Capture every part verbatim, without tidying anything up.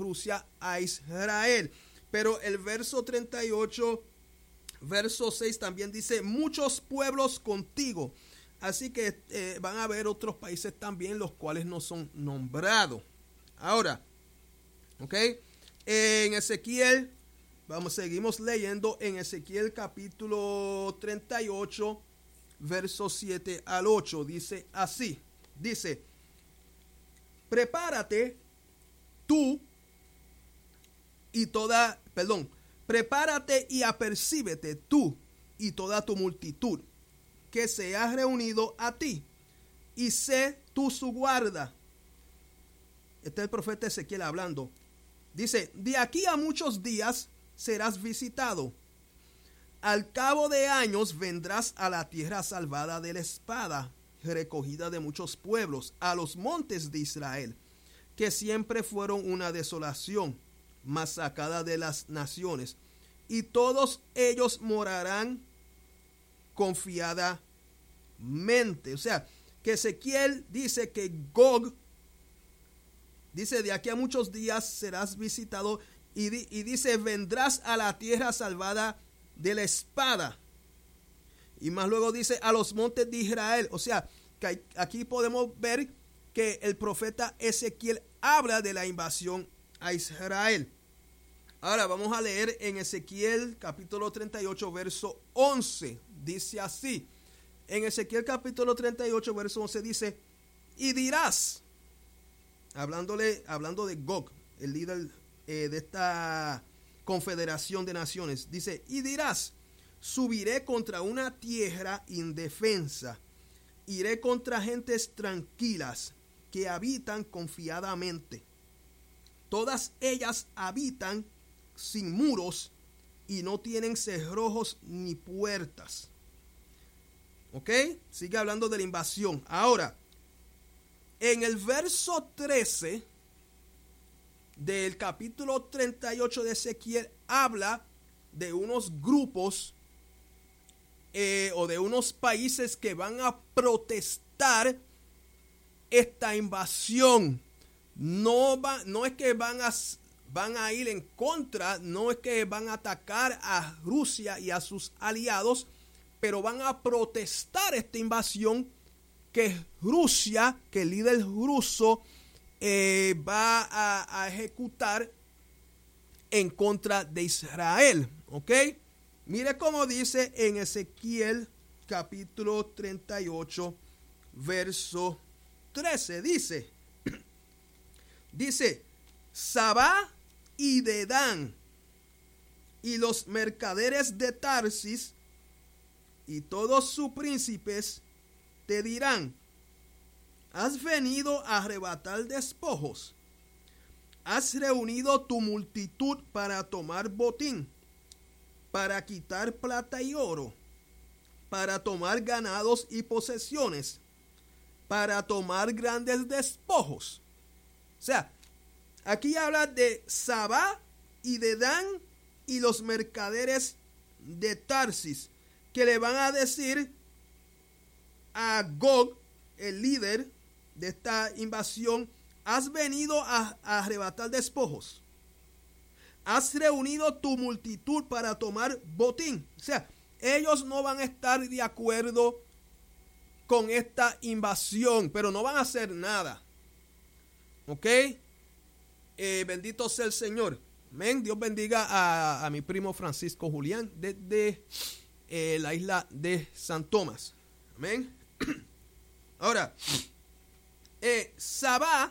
Rusia a Israel. Pero el verso treinta y ocho, verso seis también dice, muchos pueblos contigo. Así que eh, van a haber otros países también los cuales no son nombrados. Ahora, ok, en Ezequiel, vamos, seguimos leyendo en Ezequiel capítulo treinta y ocho, versos siete al ocho, dice así, dice, prepárate tú y toda, perdón, prepárate y apercíbete tú y toda tu multitud que se ha reunido a ti, y sé tú su guarda. Este es el profeta Ezequiel hablando. Dice, de aquí a muchos días serás visitado. Al cabo de años vendrás a la tierra salvada de la espada, recogida de muchos pueblos, a los montes de Israel, que siempre fueron una desolación, masacada de las naciones, y todos ellos morarán confiadamente. O sea, que Ezequiel dice que Gog, dice, de aquí a muchos días serás visitado, y, di, y dice, vendrás a la tierra salvada de la espada. Y más luego dice, a los montes de Israel. O sea, que aquí podemos ver que el profeta Ezequiel habla de la invasión a Israel. Ahora vamos a leer en Ezequiel capítulo treinta y ocho, verso once. Dice así. En Ezequiel capítulo treinta y ocho, verso once dice, y dirás, hablándole, hablando de Gog, el líder eh, de esta confederación de naciones, dice, y dirás, subiré contra una tierra indefensa, iré contra gentes tranquilas que habitan confiadamente. Todas ellas habitan sin muros y no tienen cerrojos ni puertas. ¿Ok? Sigue hablando de la invasión. Ahora, en el verso trece del capítulo treinta y ocho de Ezequiel habla de unos grupos eh, o de unos países que van a protestar esta invasión. No, va, no es que van a, van a ir en contra, no es que van a atacar a Rusia y a sus aliados, pero van a protestar esta invasión que Rusia, que el líder ruso eh, va a, a ejecutar en contra de Israel. ¿Ok? Mire cómo dice en Ezequiel capítulo treinta y ocho, verso trece. Dice, dice, Sabá y Dedán y los mercaderes de Tarsis y todos sus príncipes te dirán, has venido a arrebatar despojos, has reunido tu multitud para tomar botín, para quitar plata y oro, para tomar ganados y posesiones, para tomar grandes despojos. O sea, aquí habla de Sabá y de Dan y los mercaderes de Tarsis, que le van a decir a Gog, el líder de esta invasión, has venido a, a arrebatar despojos, has reunido tu multitud para tomar botín. O sea, ellos no van a estar de acuerdo con esta invasión, pero no van a hacer nada. ¿Ok? Eh, bendito sea el Señor. Amén. Dios bendiga a, a mi primo Francisco Julián desde eh, la isla de San Tomás. Amén. Ahora, eh, Sabá,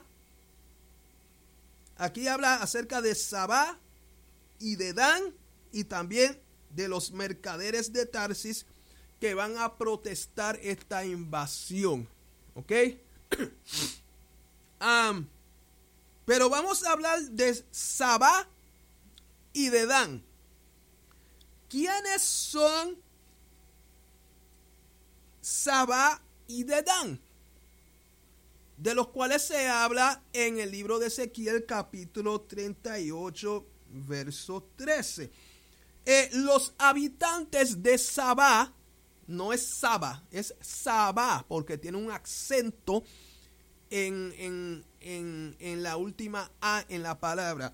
aquí habla acerca de Sabá y de Dan y también de los mercaderes de Tarsis que van a protestar esta invasión. ¿Ok? um, pero vamos a hablar de Sabá y de Dan. ¿Quiénes son Sabá y Dedán? De los cuales se habla en el libro de Ezequiel capítulo treinta y ocho, verso trece. Eh, los habitantes de Sabá, no es Saba, es Sabá, porque tiene un acento en, en, en, en la última A en la palabra.